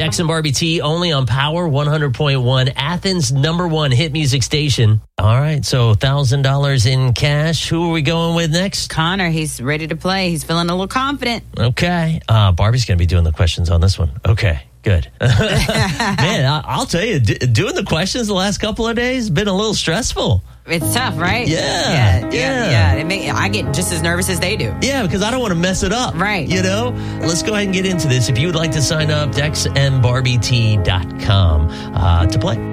Dex and Barbie T only on Power 100.1, Athens' #1 hit music station. All right, so $1,000 in cash. Who are we going with next? Connor, he's ready to play. He's feeling a little confident. Okay. Barbie's going to be doing the questions on this one. Okay, good. Man, I'll tell you, doing the questions the last couple of days has been a little stressful. It's tough, right? Yeah. I get just as nervous as they do. Yeah, because I don't want to mess it up. Right. You know? Let's go ahead and get into this. If you would like to sign up, DexandBarbieT.com to play.